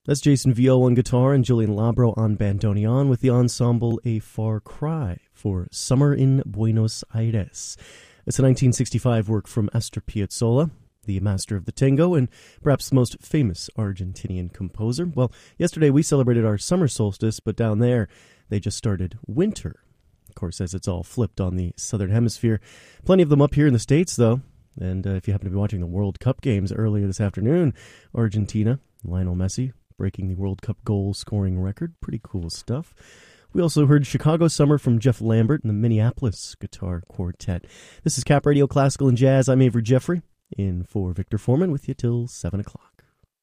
That's Jason Viola on guitar and Julian Labro on bandoneon with the ensemble A Far Cry for Summer in Buenos Aires. It's a 1965 work from Astor Piazzolla, the master of the tango and perhaps the most famous Argentinian composer. Well, yesterday we celebrated our summer solstice, but down there they just started winter. Of course, as it's all flipped on the southern hemisphere. Plenty of them up here in the States, though. And if you happen to be watching the World Cup games earlier this afternoon, Argentina, Lionel Messi breaking the World Cup goal scoring record. Pretty cool stuff. We also heard Chicago Summer from Jeff Lambert and the Minneapolis Guitar Quartet. This is Cap Radio Classical and Jazz. I'm Avery Jeffrey, in for Victor Foreman with you till 7 o'clock.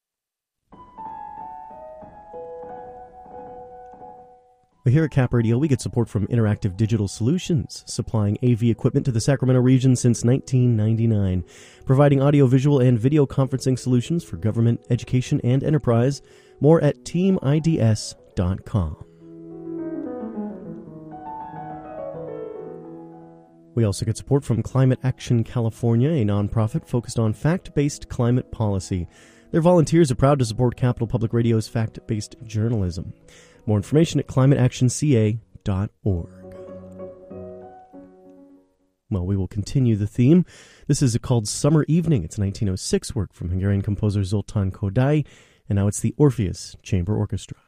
Here at Cap Radio, we get support from Interactive Digital Solutions, supplying AV equipment to the Sacramento region since 1999, providing audio-visual and video conferencing solutions for government, education, and enterprise. More at teamids.com. We also get support from Climate Action California, a nonprofit focused on fact-based climate policy. Their volunteers are proud to support Capital Public Radio's fact-based journalism. More information at climateactionca.org. Well, we will continue the theme. This is called Summer Evening. It's a 1906 work from Hungarian composer Zoltán Kodály, and now it's the Orpheus Chamber Orchestra.